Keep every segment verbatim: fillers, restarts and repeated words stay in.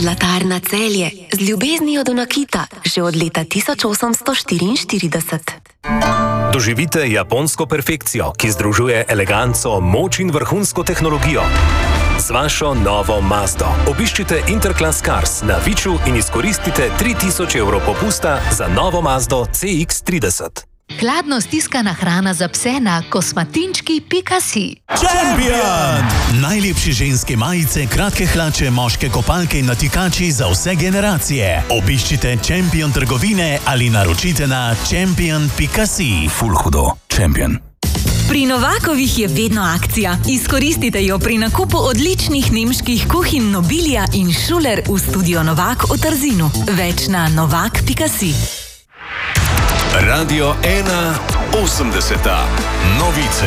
Zlatarna Celje z ljubeznijo do nakita že od leta tisoč osemsto štiriinštirideset. Doživite japonsko perfekcijo, ki združuje eleganco, moč in vrhunsko tehnologijo. Z vašo novo Mazdo obiščite Interclass Cars na Viču in izkoristite tri tisoč evrov popusta za novo Mazdo C X trideset. Hladno stiskana hrana za pse na kosmatinčki pika si. Champion! Najlepše ženske majice, kratke hlače, moške kopalke in natikači za vse generacije. Obiščite Champion trgovine ali naročite na champion pika si. Ful hudo. Champion. Pri Novakovih je vedno akcija. Izkoristite jo pri nakupu odličnih nemških kuhinj Nobilia in Schuler v studio Novak v Trzinu. Več na novak pika si. Radio ena osemdeseta. Novice.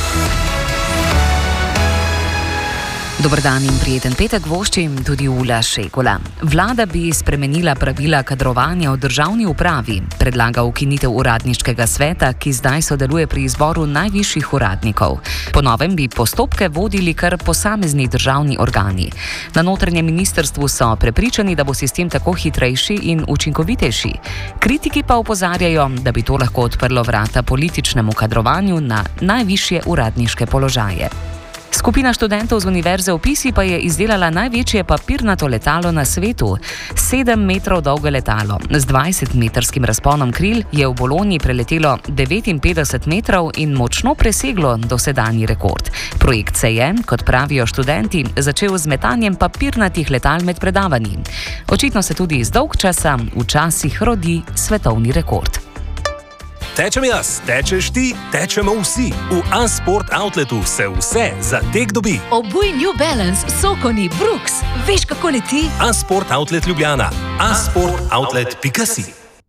Dober dan in prijeten petek voščim tudi Ula Šekola. Vlada bi spremenila pravila kadrovanja v državni upravi, predlaga ukinitev uradniškega sveta, ki zdaj sodeluje pri izboru najvišjih uradnikov. Po novem bi postopke vodili kar posamezni državni organi. Na notranjem ministrstvu so prepričani, da bo sistem tako hitrejši in učinkovitejši. Kritiki pa opozarjajo, da bi to lahko odprlo vrata političnemu kadrovanju na najvišje uradniške položaje. Skupina študentov z Univerze v Pisi pa je izdelala največje papirnato letalo na svetu. Sedem metrov dolgo letalo z dvajsetmetrskim razponom kril je v Bologni preletelo devetinpetdeset metrov in močno preseglo dosedanji rekord. Projekt se je, kot pravijo študenti, začel z metanjem papirnatih letal med predavanji. Očitno se tudi iz dolgčasa včasih rodi svetovni rekord. Tečem jaz, tečeš ti, tečemo vsi. V A-Sport Outletu se vse za tek dobi. Obuj New Balance, Sokoni, Brooks. Veš, kako leti? A-Sport Outlet Ljubljana. a sport outlet pika si.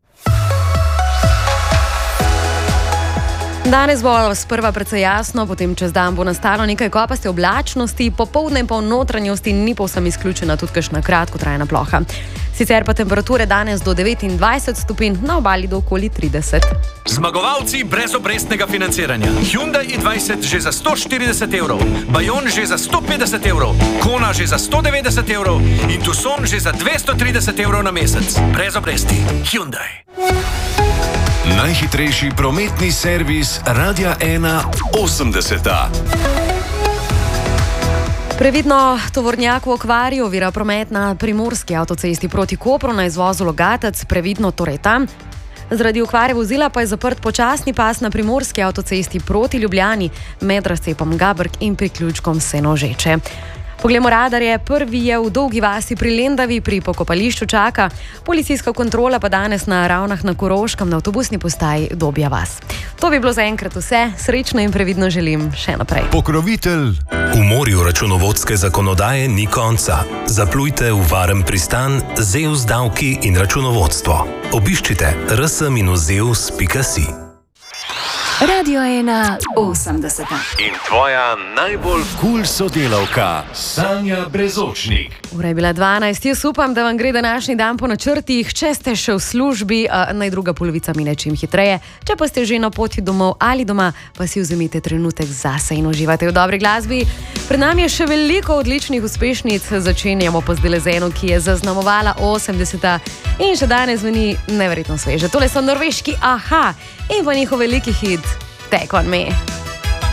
Danes bo sprva precej jasno, potem čez dan bo nastalo nekaj kopaste oblačnosti, popoldne pa v notranjosti ni povsem izključena tudi kakšna kratkotrajna ploha. Sicer pa temperature danes do devetindvajset stopinj, na obali do okoli trideset. Zmagovalci brez obrestnega financiranja. Hyundai i dvajset že za sto štirideset evrov, Bayon že za sto petdeset evrov, Kona že za sto devetdeset evrov in Tucson že za dvesto trideset evrov na mesec. Brez obresti. Hyundai. Najhitrejši prometni servis Radia ena osemdeseta. Previdno, tovornjak v okvarju ovira promet na primorski avtocesti proti Kopru na izvozu Logatec, previdno torej tam. Zaradi okvare vozila pa je zaprt počasni pas na primorski avtocesti proti Ljubljani med razcepom Gabrk in priključkom Senožeče. Poglejmo radarje, prvi je v Dolgi vasi pri Lendavi, pri pokopališču čaka. Policijska kontrola pa danes na Ravnah na Koroškem na avtobusni postaji Dobja vas. To bi bilo zaenkrat vse, srečno in previdno želim še naprej. Pokrovitelj. V morju računovodske zakonodaje ni konca. Zaplujte v varen pristan Zeus davki in računovodstvo. Obiščite r s minus zeus pika si. Radio ena osemdeseta. In tvoja najbolj kul sodelavka, Sanja Brezočnik. Ura je bila dvanajst, jaz upam, da vam gre današnji dan po načrtih. Če ste še v službi, naj druga polovica mine čim hitreje. Če pa ste že na poti domov ali doma, pa si vzemite trenutek zase in uživate v dobri glasbi. Pred nami je še veliko odličnih uspešnic. Začenjamo pa z Delezeno, ki je zaznamovala osemdeseta in še danes zveni neverjetno sveže. Tole so norveški Aha in pa njihov veliki hit Take on me.